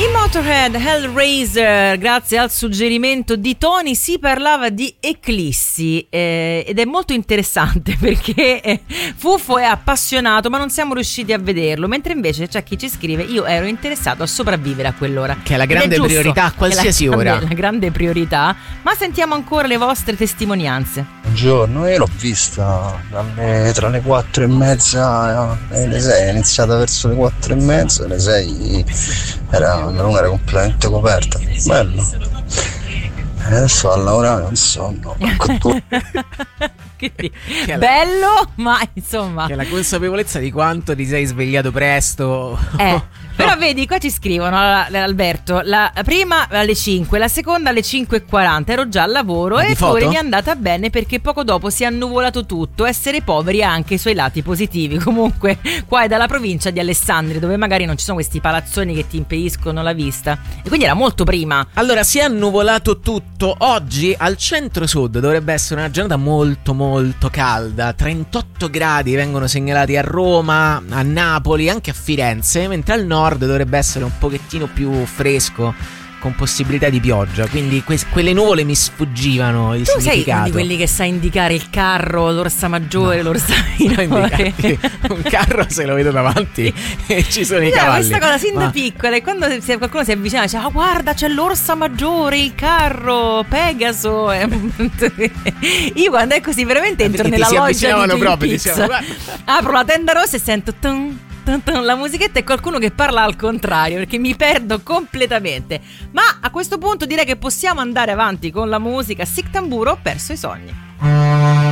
Motorhead, Hellraiser, grazie al suggerimento di Tony si parlava di eclissi ed è molto interessante perché Fufo è appassionato ma non siamo riusciti a vederlo, mentre invece c'è chi ci scrive io ero interessato a sopravvivere a quell'ora, che è la grande priorità a qualsiasi ora, la grande priorità. Ma sentiamo ancora le vostre testimonianze. Buongiorno, io l'ho vista tra le 4:30 e le 6, è iniziata verso le 4:30, alle 6 la luna era completamente coperta, bello. E adesso a lavorare non sonno. Bello, ma insomma che è la consapevolezza di quanto ti sei svegliato presto. Però vedi, qua ci scrivono Alberto, la prima alle 5, la seconda alle 5:40, ero già al lavoro e pure mi è andata bene perché poco dopo si è annuvolato tutto. Essere poveri ha anche i suoi lati positivi. Comunque qua è dalla provincia di Alessandria, dove magari non ci sono questi palazzoni che ti impediscono la vista, e quindi era molto prima. Allora, si è annuvolato tutto. Oggi al centro-sud dovrebbe essere una giornata molto molto calda, 38 gradi vengono segnalati a Roma, a Napoli, anche a Firenze, mentre al nord dovrebbe essere un pochettino più fresco, con possibilità di pioggia, quindi quelle nuvole mi sfuggivano il significato. Tu sei uno di quelli che sa indicare il carro, l'orsa maggiore, l'orsa minore? Un carro se lo vedo davanti e ci sono i cavalli. Questa cosa sin da piccola, e quando qualcuno si avvicina dice guarda c'è l'orsa maggiore, il carro, Pegaso. Io quando è così veramente entro nella loggia di Twin Peaks, apro la tenda rossa e sento la musichetta e qualcuno che parla al contrario, perché mi perdo completamente. Ma a questo punto direi che possiamo andare avanti con la musica. Sic Tamburo, Ho perso i sogni.